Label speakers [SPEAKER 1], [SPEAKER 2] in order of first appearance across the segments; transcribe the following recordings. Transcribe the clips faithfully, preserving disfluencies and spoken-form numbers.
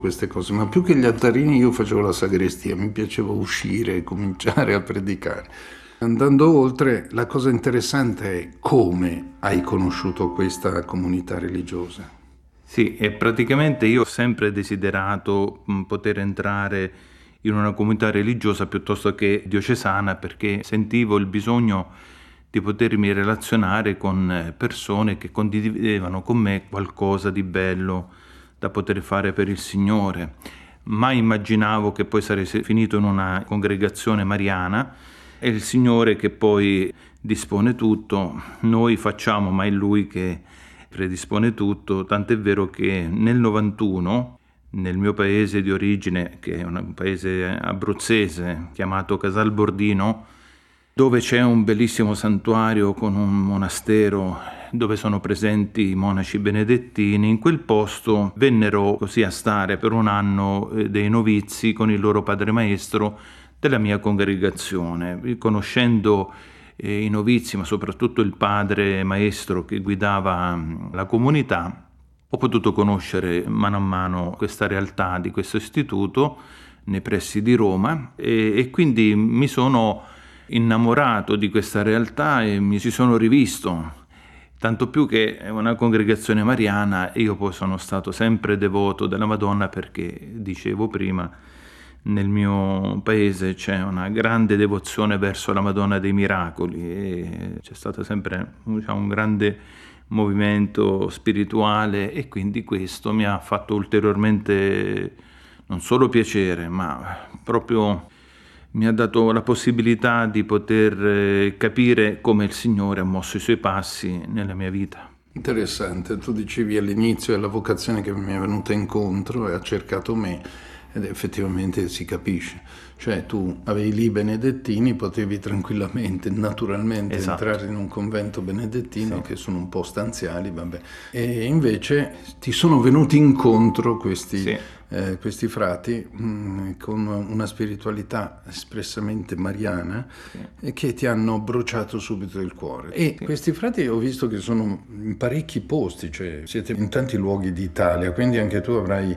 [SPEAKER 1] queste cose, ma più che gli altarini io facevo la sagrestia, mi piaceva uscire e cominciare a predicare. Andando oltre, la cosa interessante è come hai conosciuto questa comunità religiosa.
[SPEAKER 2] Sì, e praticamente io ho sempre desiderato mh, poter entrare in una comunità religiosa piuttosto che diocesana, perché sentivo il bisogno di potermi relazionare con persone che condividevano con me qualcosa di bello da poter fare per il Signore. Mai immaginavo che poi sarei finito in una congregazione mariana. È il Signore che poi dispone tutto, noi facciamo, ma è Lui che predispone tutto, tant'è vero che nel novantuno, nel mio paese di origine, che è un paese abruzzese chiamato Casalbordino, dove c'è un bellissimo santuario con un monastero dove sono presenti i monaci benedettini, in quel posto vennero così a stare per un anno dei novizi con il loro padre maestro della mia congregazione. Conoscendo i novizi, ma soprattutto il padre maestro che guidava la comunità, ho potuto conoscere mano a mano questa realtà di questo istituto nei pressi di Roma e, e quindi mi sono innamorato di questa realtà e mi ci sono rivisto, tanto più che è una congregazione mariana e io poi sono stato sempre devoto della Madonna perché, dicevo prima, nel mio paese c'è una grande devozione verso la Madonna dei Miracoli e c'è stato sempre, diciamo, un grande movimento spirituale e quindi questo mi ha fatto ulteriormente non solo piacere, ma proprio mi ha dato la possibilità di poter capire come il Signore ha mosso i suoi passi nella mia vita.
[SPEAKER 1] Interessante, tu dicevi all'inizio è la vocazione che mi è venuta incontro e ha cercato me ed effettivamente si capisce, cioè tu avevi lì i benedettini, potevi tranquillamente, naturalmente
[SPEAKER 2] Esatto.
[SPEAKER 1] entrare in un convento benedettino
[SPEAKER 2] Sì.
[SPEAKER 1] che sono un po' stanziali, vabbè, e invece ti sono venuti incontro questi,
[SPEAKER 2] Sì.
[SPEAKER 1] eh, questi frati mh, con una spiritualità espressamente mariana
[SPEAKER 2] Sì.
[SPEAKER 1] e che ti hanno bruciato subito il cuore. E
[SPEAKER 2] Sì.
[SPEAKER 1] questi frati ho visto che sono in parecchi posti, cioè siete in tanti luoghi d'Italia, quindi anche tu avrai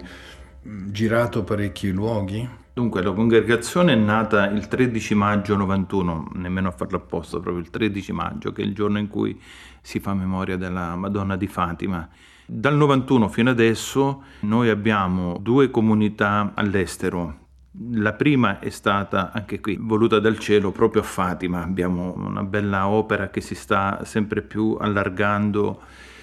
[SPEAKER 1] girato parecchi luoghi?
[SPEAKER 2] Dunque, la congregazione è nata il tredici maggio novantuno, nemmeno a farlo apposta, proprio il tredici maggio, che è il giorno in cui si fa memoria della Madonna di Fatima. Dal novantuno fino adesso noi abbiamo due comunità all'estero. La prima è stata, anche qui, voluta dal cielo proprio a Fatima. Abbiamo una bella opera che si sta sempre più allargando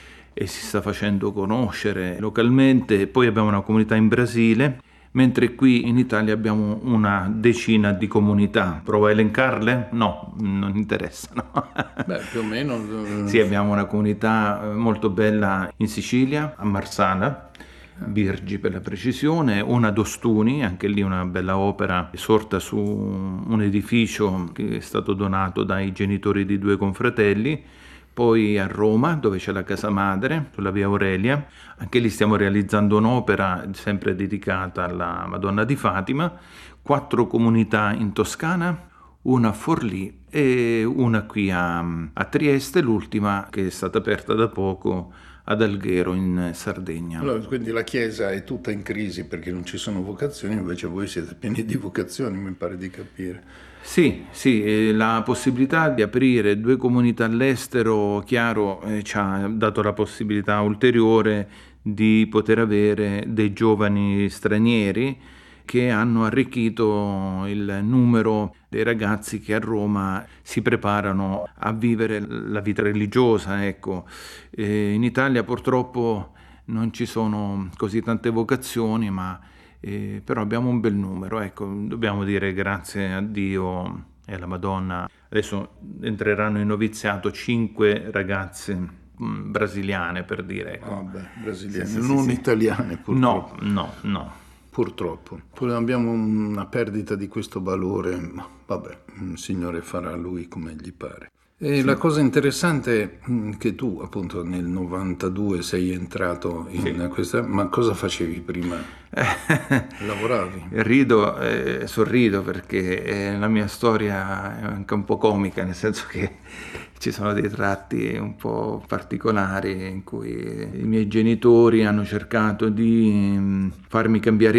[SPEAKER 2] e si sta facendo conoscere localmente. Poi abbiamo una comunità in Brasile, mentre qui in Italia abbiamo una decina di comunità. Provo a elencarle? No, non interessano.
[SPEAKER 1] Beh, più o meno.
[SPEAKER 2] Sì, abbiamo una comunità molto bella in Sicilia, a Marsala, Birgi per la precisione, una ad Ostuni, anche lì una bella opera sorta su un edificio che è stato donato dai genitori di due confratelli. Poi a Roma, dove c'è la casa madre, sulla via Aurelia, anche lì stiamo realizzando un'opera sempre dedicata alla Madonna di Fatima, quattro comunità in Toscana, una a Forlì e una qui a, a Trieste, l'ultima che è stata aperta da poco ad Alghero in Sardegna.
[SPEAKER 1] Allora, quindi la Chiesa è tutta in crisi perché non ci sono vocazioni, invece voi siete pieni di vocazioni, mi pare di capire.
[SPEAKER 2] Sì, sì, la possibilità di aprire due comunità all'estero, chiaro, eh, ci ha dato la possibilità ulteriore di poter avere dei giovani stranieri che hanno arricchito il numero dei ragazzi che a Roma si preparano a vivere la vita religiosa. Ecco. Eh, in Italia purtroppo non ci sono così tante vocazioni, ma Eh, però abbiamo un bel numero, ecco, dobbiamo dire grazie a Dio e alla Madonna. Adesso entreranno in noviziato cinque ragazze mh, brasiliane, per dire. Ecco.
[SPEAKER 1] Vabbè, brasiliane,
[SPEAKER 2] Sì, sì,
[SPEAKER 1] non
[SPEAKER 2] sì, sì.
[SPEAKER 1] italiane purtroppo.
[SPEAKER 2] No, no, no.
[SPEAKER 1] Purtroppo. Poi abbiamo una perdita di questo valore, ma vabbè, il Signore farà lui come gli pare. E
[SPEAKER 2] Sì.
[SPEAKER 1] la cosa interessante è che tu appunto nel novantadue sei entrato in
[SPEAKER 2] Sì.
[SPEAKER 1] questa, ma cosa facevi prima? Lavoravi?
[SPEAKER 2] Rido, eh, sorrido perché eh, la mia storia è anche un po' comica, nel senso che ci sono dei tratti un po' particolari in cui i miei genitori hanno cercato di mh, farmi cambiare